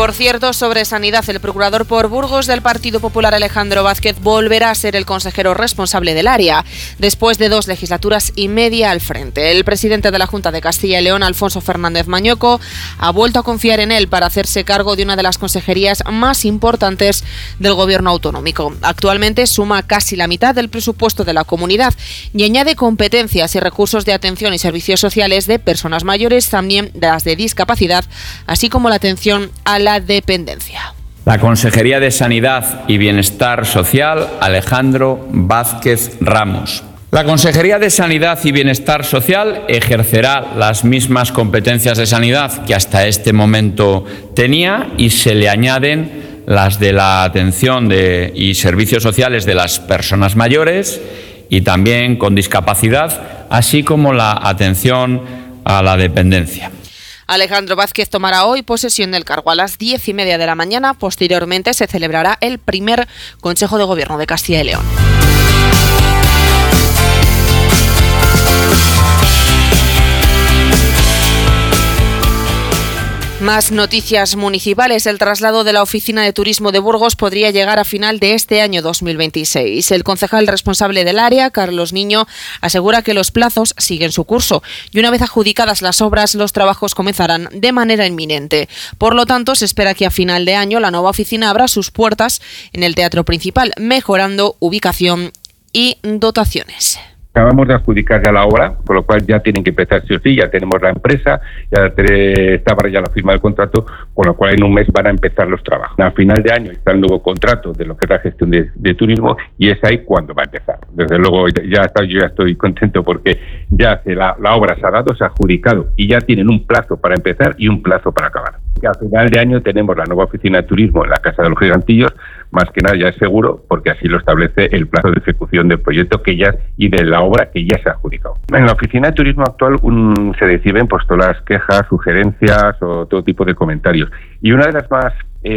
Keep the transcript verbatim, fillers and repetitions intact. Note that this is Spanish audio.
Por cierto, sobre sanidad, el procurador por Burgos del Partido Popular, Alejandro Vázquez, volverá a ser el consejero responsable del área, después de dos legislaturas y media al frente. El presidente de la Junta de Castilla y León, Alfonso Fernández Mañueco, ha vuelto a confiar en él para hacerse cargo de una de las consejerías más importantes del gobierno autonómico. Actualmente suma casi la mitad del presupuesto de la comunidad y añade competencias y recursos de atención y servicios sociales de personas mayores, también de las de discapacidad, así como la atención a la dependencia. La Consejería de Sanidad y Bienestar Social, Alejandro Vázquez Ramos. La Consejería de Sanidad y Bienestar Social ejercerá las mismas competencias de sanidad que hasta este momento tenía y se le añaden las de la atención de, y servicios sociales de las personas mayores y también con discapacidad, así como la atención a la dependencia. Alejandro Vázquez tomará hoy posesión del cargo a las diez y media de la mañana. Posteriormente se celebrará el primer Consejo de Gobierno de Castilla y León. Más noticias municipales. El traslado de la Oficina de Turismo de Burgos podría llegar a final de este año dos mil veintiséis. El concejal responsable del área, Carlos Niño, asegura que los plazos siguen su curso y una vez adjudicadas las obras, los trabajos comenzarán de manera inminente. Por lo tanto, se espera que a final de año la nueva oficina abra sus puertas en el Teatro Principal, mejorando ubicación y dotaciones. Acabamos de adjudicar ya la obra, con lo cual ya tienen que empezar sí o sí, ya tenemos la empresa, ya estaba ya la firma del contrato, con lo cual en un mes van a empezar los trabajos. A final de año está el nuevo contrato de lo que es la gestión de, de turismo y es ahí cuando va a empezar. Desde luego ya está, yo ya estoy contento porque ya se la, la obra se ha dado, se ha adjudicado y ya tienen un plazo para empezar y un plazo para acabar. Que a final de año tenemos la nueva oficina de turismo en la Casa de los Gigantillos, más que nada ya es seguro porque así lo establece el plazo de ejecución del proyecto que ya y de la obra que ya se ha adjudicado. En la oficina de turismo actual un, se reciben pues todas las quejas, sugerencias o todo tipo de comentarios y una de las más